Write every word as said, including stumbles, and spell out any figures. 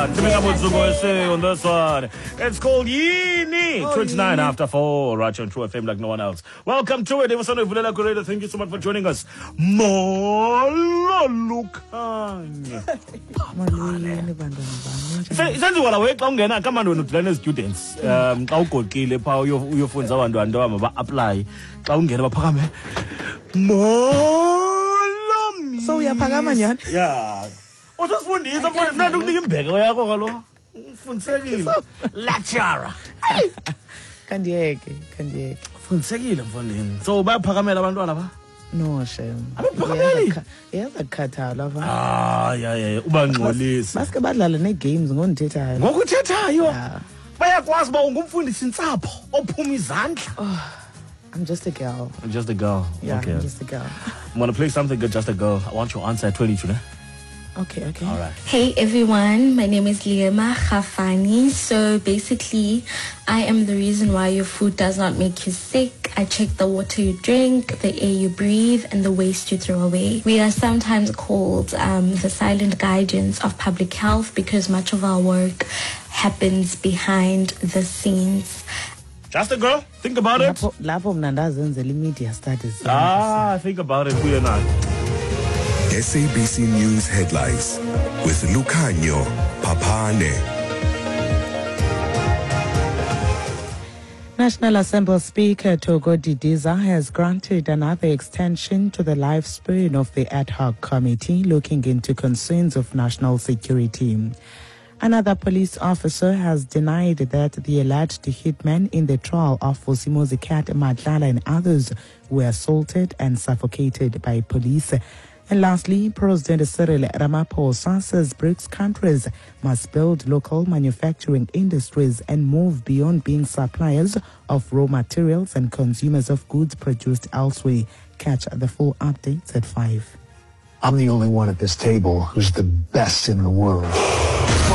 On this one. It's called Yini. Oh, twenty-nine Yini. after four. Right on True F M like no one else. Welcome to it. Thank you so much for joining us. Molo Lukanya. Senziwa la we xa ungena kamandweni udlane students. Um xa ugodile pha uyofunza abantwana nto ba apply. Xa ungena baphakame. Molo. So uyaphakama nyani? Yeah. Usifundisa mfana mnandi ukunika imbheko yakho kaloku. Ufundisekile. Lecturer. Kandiyeke, kandiyeke. Ufundisekile mfondini. So bayaphakamela abantwana ba? No shem. Abaphakameli. Iyazakhathala ba. Ah, yeah yeah, ubangcolisi. Baske badlala ne games ngondithethayo. Ngokuthethayo. Bayakwazi ba ungumfundisi insapho ophuma izandla. I'm just a girl. I'm just a girl. Yeah, okay. I'm just a girl. I'm gonna play something good, just a girl. I want your answer at twenty, today. Okay, okay. All right. Hey everyone, my name is Liema Khafani. So basically, I am the reason why your food does not make you sick. I check the water you drink, the air you breathe, and the waste you throw away. We are sometimes called um, the silent guardians of public health because much of our work happens behind the scenes. Just a girl? Think about it. Lapho mna ndazenzela media studies. Ah, think about it. We are not. S A B C News headlines with Lukhanyo Papane. National Assembly Speaker Togo Didiza has granted another extension to the lifespan of the ad hoc committee looking into concerns of national security. Another police officer has denied that the alleged hitmen in the trial of Fosimozi Cat Madlala and others were assaulted and suffocated by police. And lastly, President Cyril Ramaphosa says BRICS countries must build local manufacturing industries and move beyond being suppliers of raw materials and consumers of goods produced elsewhere. Catch the full updates at five. I'm the only one at this table who's the best in the world.